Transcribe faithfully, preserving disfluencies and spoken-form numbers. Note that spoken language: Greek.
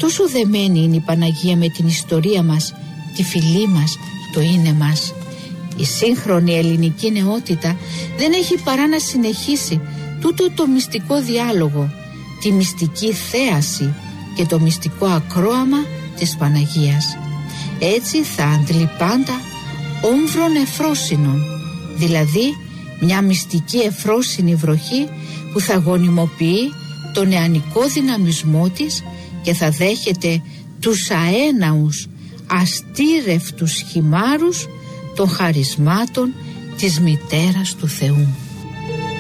Τόσο δεμένη είναι η Παναγία με την ιστορία μας, τη φυλή μας, το είναι μας. Η σύγχρονη ελληνική νεότητα δεν έχει παρά να συνεχίσει τούτο το μυστικό διάλογο, τη μυστική θέαση και το μυστικό ακρόαμα της Παναγίας. Έτσι θα αντλεί πάντα όμβρον εφρόσινον, δηλαδή μια μυστική εφρόσινη βροχή που θα γονιμοποιεί τον νεανικό δυναμισμό της και θα δέχεται τους αέναους αστήρευτους χυμάρους των χαρισμάτων της μητέρας του Θεού.